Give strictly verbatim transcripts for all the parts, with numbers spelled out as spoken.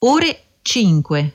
ore cinque.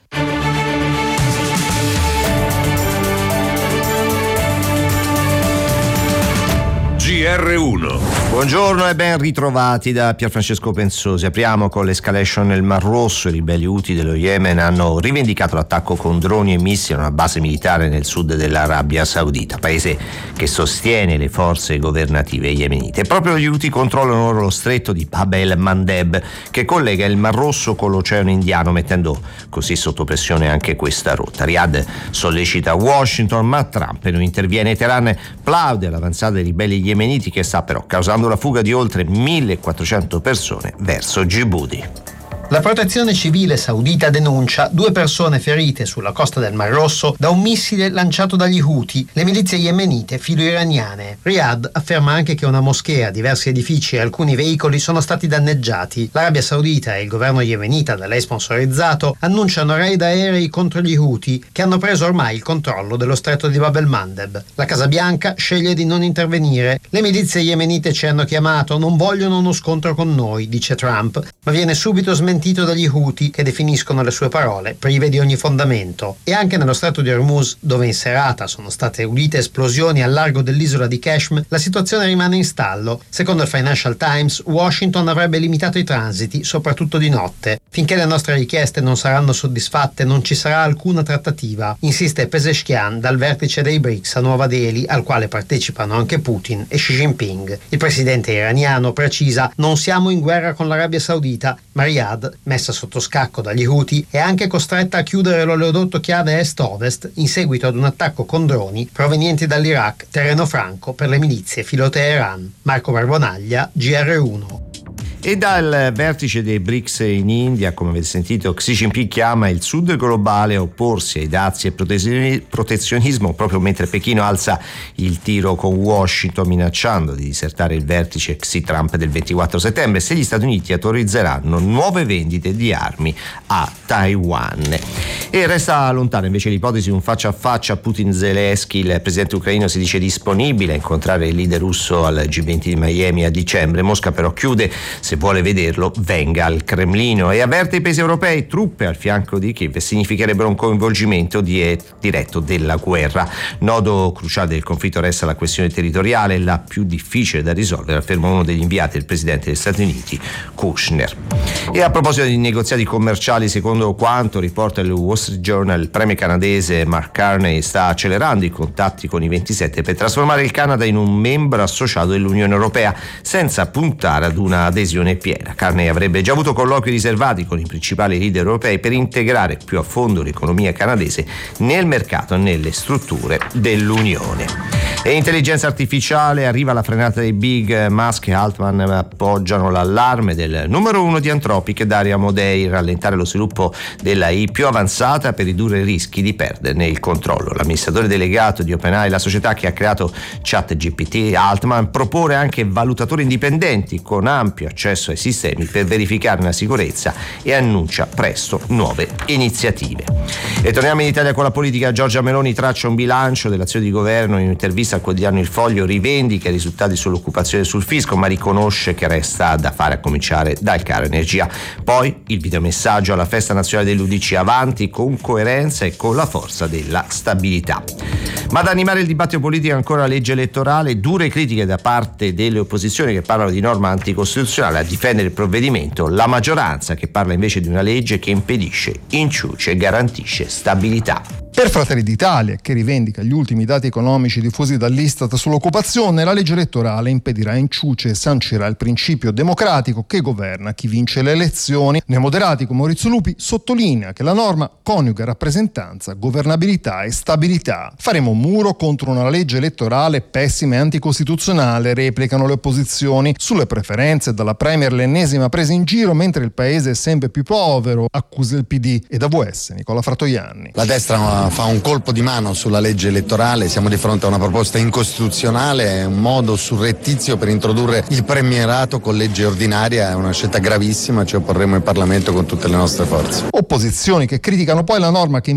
G R uno. Buongiorno e ben ritrovati da Pierfrancesco Pensosi. Apriamo con l'escalation nel Mar Rosso. I ribelli Houthi dello Yemen hanno rivendicato l'attacco con droni e missili a una base militare nel sud dell'Arabia Saudita, paese che sostiene le forze governative yemenite. Proprio gli Houthi controllano ora lo stretto di Bab el-Mandeb, che collega il Mar Rosso con l'Oceano Indiano, mettendo così sotto pressione anche questa rotta. Riyadh sollecita Washington, ma Trump non interviene. Teheran plaude all'avanzata dei ribelli yemeniti, che sta però causando la fuga di oltre millequattrocento persone verso Djibouti. La protezione civile saudita denuncia due persone ferite sulla costa del Mar Rosso da un missile lanciato dagli Houthi, le milizie yemenite filo-iraniane. Riyadh afferma anche che una moschea, diversi edifici e alcuni veicoli sono stati danneggiati. L'Arabia Saudita e il governo yemenita da lei sponsorizzato annunciano raid aerei contro gli Houthi, che hanno preso ormai il controllo dello stretto di Bab el-Mandeb. La Casa Bianca sceglie di non intervenire. Le milizie yemenite ci hanno chiamato, non vogliono uno scontro con noi, dice Trump, ma viene subito smentito dagli Houthi, che definiscono le sue parole prive di ogni fondamento. E anche nello stretto di Hormuz, dove in serata sono state udite esplosioni al largo dell'isola di Qashm, la situazione rimane in stallo. Secondo il Financial Times, Washington avrebbe limitato i transiti, soprattutto di notte. Finché le nostre richieste non saranno soddisfatte, non ci sarà alcuna trattativa, insiste Pezeshkian dal vertice dei B R I C S a Nuova Delhi, al quale partecipano anche Putin e Xi Jinping. Il presidente iraniano precisa: non siamo in guerra con l'Arabia Saudita, ma Riyadh, messa sotto scacco dagli Houthi, è anche costretta a chiudere l'oleodotto chiave est-ovest in seguito ad un attacco con droni provenienti dall'Iraq, terreno franco per le milizie filo-Teheran. Marco Barbonaglia, G R uno. E dal vertice dei B R I C S in India, come avete sentito, Xi Jinping chiama il sud globale a opporsi ai dazi e protezionismo, proprio mentre Pechino alza il tiro con Washington, minacciando di disertare il vertice Xi-Trump del ventiquattro settembre se gli Stati Uniti autorizzeranno nuove vendite di armi a Taiwan. E resta lontana invece l'ipotesi di un faccia a faccia Putin-Zelensky. Il presidente ucraino si dice disponibile a incontrare il leader russo al G venti di Miami a dicembre. Mosca però chiude: se vuole vederlo venga al Cremlino, e avverte i paesi europei: truppe al fianco di Kiev significherebbero un coinvolgimento di- diretto della guerra. Nodo cruciale del conflitto resta la questione territoriale, la più difficile da risolvere, afferma uno degli inviati del presidente degli Stati Uniti, Kushner. E a proposito di negoziati commerciali, secondo quanto riporta il Wall Street Journal, il premier canadese Mark Carney sta accelerando i contatti con i ventisette per trasformare il Canada in un membro associato dell'Unione Europea, senza puntare ad una adesione piena. Carney avrebbe già avuto colloqui riservati con i principali leader europei per integrare più a fondo l'economia canadese nel mercato e nelle strutture dell'Unione. E intelligenza artificiale, arriva la frenata dei big. Musk e Altman appoggiano l'allarme del numero uno di Anthropic, Dario Amodei: rallentare lo sviluppo della I più avanzata per ridurre i rischi di perderne il controllo. L'amministratore delegato di OpenAI, la società che ha creato ChatGPT, Altman, propone anche valutatori indipendenti con ampio accesso ai sistemi per verificarne la sicurezza e annuncia presto nuove iniziative. E torniamo in Italia con la politica. Giorgia Meloni traccia un bilancio dell'azione di governo. In un'intervista al quotidiano Il Foglio rivendica i risultati sull'occupazione e sul fisco, ma riconosce che resta da fare, a cominciare dal caro energia. Poi il videomessaggio alla festa nazionale dell'U D C: avanti con coerenza e con la forza della stabilità. Ma ad animare il dibattito politico ancora la legge elettorale, dure critiche da parte delle opposizioni che parlano di norma anticostituzionale. A difendere il provvedimento la maggioranza, che parla invece di una legge che impedisce, inciuce e garantisce stabilità. Per Fratelli d'Italia, che rivendica gli ultimi dati economici diffusi dall'Istat sull'occupazione, la legge elettorale impedirà inciuce e sancirà il principio democratico che governa chi vince le elezioni. Nei moderati, come Maurizio Lupi, sottolinea che la norma coniuga rappresentanza, governabilità e stabilità. Faremo un muro contro una legge elettorale pessima e anticostituzionale, replicano le opposizioni. Sulle preferenze, dalla Premier l'ennesima presa in giro, mentre il paese è sempre più povero, accusa il P D. E da V S, Nicola Fratoianni. La destra fa un colpo di mano sulla legge elettorale, siamo di fronte a una proposta incostituzionale, è un modo surrettizio per introdurre il premierato con legge ordinaria, è una scelta gravissima, ci opporremo in Parlamento con tutte le nostre forze. Opposizioni che criticano poi la norma che